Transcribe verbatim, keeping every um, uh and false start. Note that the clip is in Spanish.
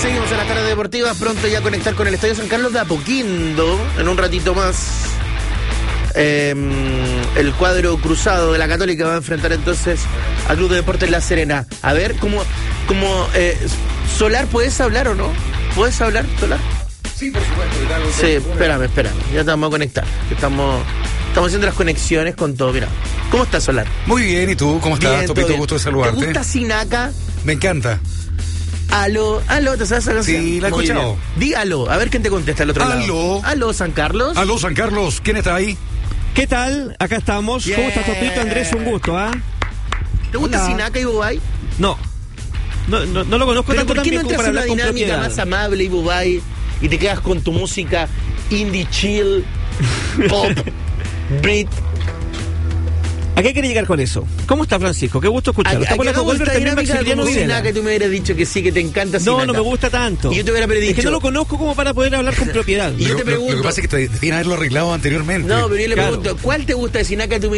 seguimos en las tardes deportivas. Pronto ya conectar con el Estadio San Carlos de Apoquindo. En un ratito más. Eh, el cuadro cruzado de la Católica va a enfrentar entonces al Club de Deportes La Serena. A ver, ¿cómo, cómo eh, Solar, ¿puedes hablar o no? ¿Puedes hablar, Solar? Sí, por supuesto. Sí, espérame, espérame. Ya te vamos a conectar. Estamos, estamos haciendo las conexiones con todo. Mira, ¿cómo estás, Solar? Muy bien, ¿y tú? ¿Cómo estás, Bien, Topito? Gusto de saludarte. ¿Te gusta Sinaca? Me encanta. Aló, aló, ¿te sabes esa canción? Sí, la he Muy escuchado. bien. Di aló, a ver quién te contesta al otro Aló. lado. Aló, San Carlos. Aló, San Carlos, ¿quién está ahí? ¿Qué tal? Acá estamos. Bien. ¿Cómo estás, Topito? Andrés, un gusto, ¿ah? ¿Te gusta Hola. Sinaca y Bubay? No. No, no, no lo conozco ¿Pero tanto por qué no también como entras para en una hablar con dinámica propiedad. más amable y Bubay y te quedas con tu música indie chill, pop, Brit? ¿A qué quiere llegar con eso? ¿Cómo está, Francisco? Qué gusto escucharlo. ¿A, a Está por que la no gusta Goldberg también dinámica Maximiliano como Videla. Sinaca? Tú me hubieras dicho que sí, que te encanta No, Sinaca. no me gusta tanto. Y yo te hubiera predicho. Es que no lo conozco como para poder hablar con propiedad. Y yo lo, te lo- pregunto- Lo que pasa es que te debían haberlo arreglado anteriormente. No, pero yo le Claro. pregunto, ¿cuál te gusta de Sinaca? Tú me